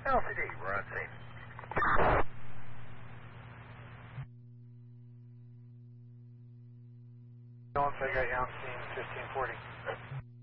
LCD, we're on scene. Once I got you on scene, 1540.